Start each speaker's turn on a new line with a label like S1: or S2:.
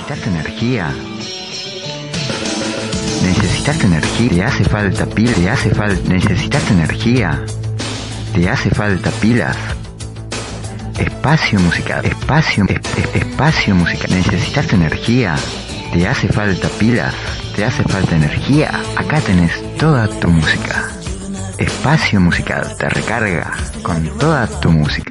S1: ¿Necesitas energía? ¿Necesitas energía? ¿Te hace falta pila? ¿Te hace falta? ¿Necesitas energía? ¿Te hace falta pilas? Espacio musical. Espacio musical. ¿Necesitas energía? ¿Te hace falta pilas? ¿Te hace falta energía? Acá tenés toda tu música. Espacio musical te recarga con toda tu música.